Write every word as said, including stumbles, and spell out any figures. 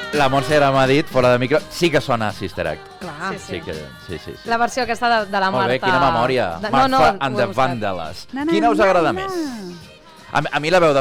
La Montse ara m'ha dit, fora de micro, sí que sona Sister Act. Clar. Sí, Sí que, sí, sí, sí. La versió aquesta de, de la Molt Marta... bé, quina memòria. De... Martha No, no, and ho he the buscat. Vandellas. Na, na, Quina us na, agrada na. més? A, a mi la veu de